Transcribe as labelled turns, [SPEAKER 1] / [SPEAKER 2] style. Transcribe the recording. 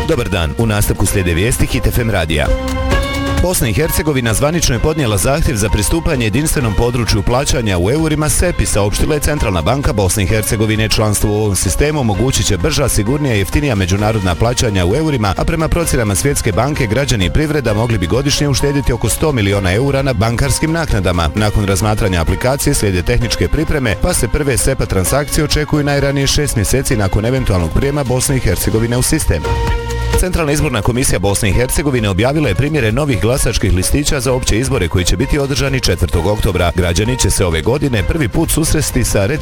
[SPEAKER 1] Dobar dan, u nastavku slijede vijesti Hit FM radija. Bosna i Hercegovina zvanično je podnijela zahtjev za pristupanje jedinstvenom području plaćanja u eurima SEPI, saopštila je Centralna banka Bosne i Hercegovine. Članstvo u ovom sistemu omogućit će brža, sigurnija i jeftinija međunarodna plaćanja u eurima, a prema procjenama Svjetske banke građani i privreda mogli bi godišnje uštediti oko 100 miliona eura na bankarskim naknadama. Nakon razmatranja aplikacije slijede tehničke pripreme, pa se prve SEPA transakcije očekuju najranije 6 mjeseci nakon eventualnog prijema Bosne i Hercegovine u sistem. Centralna izborna komisija Bosne i Hercegovine objavila je primjere novih glasačkih listića za opće izbore koji će biti održani 4. oktobra. Građani će se ove godine prvi put susresti sa